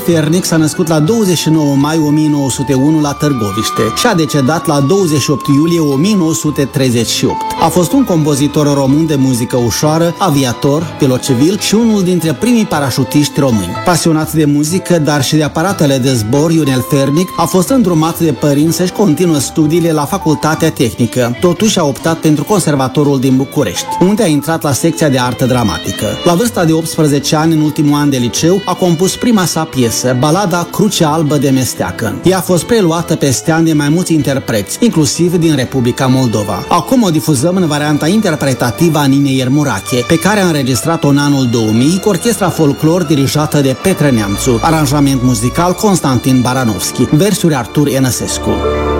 Fernic s-a născut la 29 mai 1901 la Târgoviște și a decedat la 28 iulie 1938. A fost un compozitor român de muzică ușoară, aviator, pilot civil și unul dintre primii parașutiști români. Pasionat de muzică, dar și de aparatele de zbor, Ionel Fernic a fost îndrumat de părinți să-și continuă studiile la Facultatea Tehnică. Totuși a optat pentru Conservatorul din București, unde a intrat la secția de artă dramatică. La vârsta de 18 ani, în ultimul an de liceu, a compus prima sa piesă, balada Crucea Albă de Mesteacă. Ea a fost preluată peste ani de mai mulți interpreți, inclusiv din Republica Moldova. Acum o difuzăm în varianta interpretativă a Ninei Iermurache, pe care a înregistrat-o în anul 2000 cu orchestra folclor dirijată de Petre Neamțu, aranjament muzical Constantin Baranovski, versuri Artur Enăsescu.